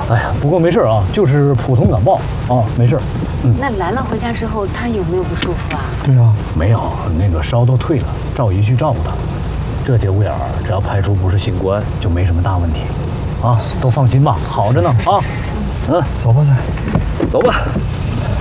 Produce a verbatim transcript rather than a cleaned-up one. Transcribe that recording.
哎呀，不过没事啊，就是普通感冒啊，没事。 嗯。那兰兰回家之后，她有没有不舒服啊？ 对啊，没有，那个烧都退了，赵姨去照顾她。这节骨眼儿，只要排除不是新冠，就没什么大问题。啊，都放心吧，好着呢啊。嗯，走吧，咱走吧。